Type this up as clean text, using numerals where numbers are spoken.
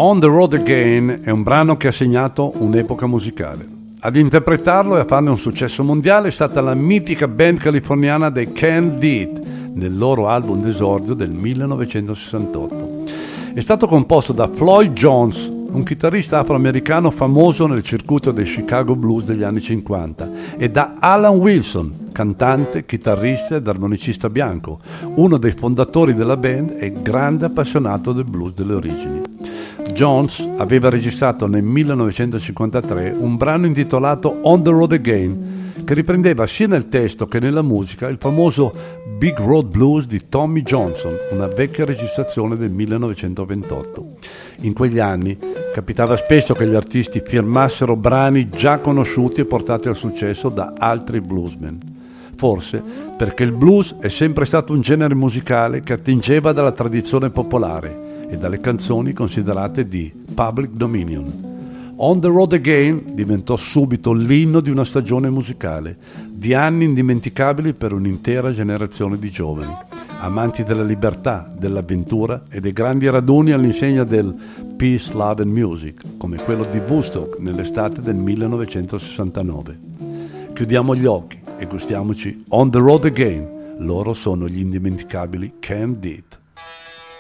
On the Road Again è un brano che ha segnato un'epoca musicale. Ad interpretarlo e a farne un successo mondiale è stata la mitica band californiana dei Canned Heat nel loro album d'esordio del 1968. È stato composto da Floyd Jones, un chitarrista afroamericano famoso nel circuito dei Chicago Blues degli anni 50, e da Alan Wilson, cantante, chitarrista ed armonicista bianco, uno dei fondatori della band e grande appassionato del blues delle origini. Jones aveva registrato nel 1953 un brano intitolato On the Road Again, che riprendeva sia nel testo che nella musica il famoso Big Road Blues di Tommy Johnson, una vecchia registrazione del 1928. In quegli anni capitava spesso che gli artisti firmassero brani già conosciuti e portati al successo da altri bluesmen. Forse perché il blues è sempre stato un genere musicale che attingeva dalla tradizione popolare e dalle canzoni considerate di public dominion. On the Road Again diventò subito l'inno di una stagione musicale, di anni indimenticabili per un'intera generazione di giovani, amanti della libertà, dell'avventura e dei grandi raduni all'insegna del Peace, Love and Music, come quello di Woodstock nell'estate del 1969. Chiudiamo gli occhi e gustiamoci On the Road Again. Loro sono gli indimenticabili Canned Heat.